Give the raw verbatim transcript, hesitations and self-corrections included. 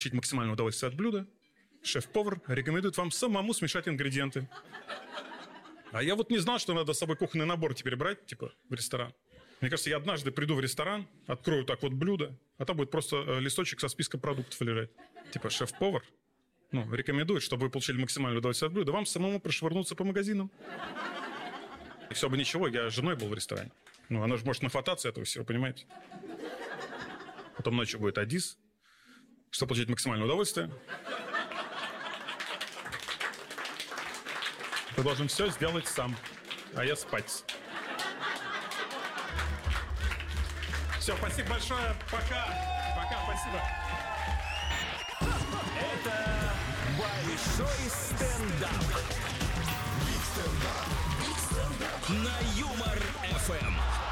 получить максимальное удовольствие от блюда, шеф-повар рекомендует вам самому смешать ингредиенты. А я вот не знал, что надо с собой кухонный набор теперь брать, типа, в ресторан. Мне кажется, я однажды приду в ресторан, открою так вот блюдо, а там будет просто листочек со списком продуктов лежать. Типа, шеф-повар, ну, рекомендует, чтобы вы получили максимальное удовольствие от блюда, вам самому прошвырнуться по магазинам. И все бы ничего, я с женой был в ресторане. Ну, она же может нафататься этого всего, понимаете? Потом ночью будет Адис, чтобы получить максимальное удовольствие. Ты должен все сделать сам, а я спать. Все, спасибо большое. Пока. Пока, спасибо. Это большой стендап. Биг стендап. На Юмор эф эм.